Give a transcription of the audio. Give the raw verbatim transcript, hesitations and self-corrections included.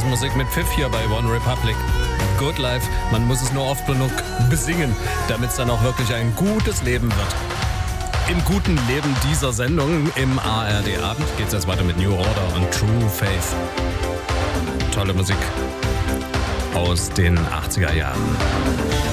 Lebensmusik mit Pfiff hier bei One Republic. Good Life, man muss es nur oft genug besingen, damit es dann auch wirklich ein gutes Leben wird. Im guten Leben dieser Sendung im A R D-Abend geht es jetzt weiter mit New Order und True Faith. Tolle Musik aus den achtziger Jahren.